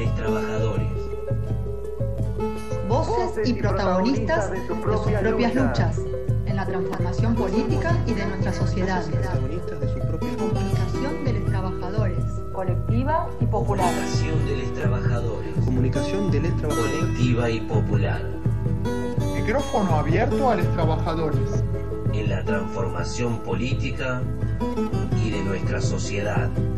los trabajadores. Voces y protagonistas de sus propias luchas en la transformación política y de nuestra sociedad. Comunicación de los trabajadores. Colectiva y popular. Comunicación de los trabajadores. Comunicación de los trabajadores. Colectiva y popular. Micrófono abierto a los trabajadores. En la transformación política y de nuestra sociedad.